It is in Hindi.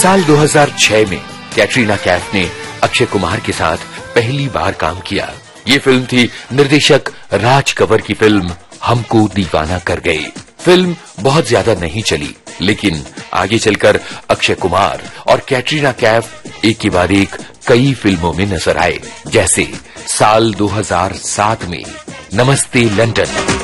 साल 2006 में कैटरीना कैफ ने अक्षय कुमार के साथ पहली बार काम किया। ये फिल्म थी निर्देशक राज कंवर की फिल्म हमको दीवाना कर गए। फिल्म बहुत ज्यादा नहीं चली, लेकिन आगे चलकर अक्षय कुमार और कैटरीना कैफ एक के बाद एक कई फिल्मों में नजर आए, जैसे साल 2007 में नमस्ते लंदन।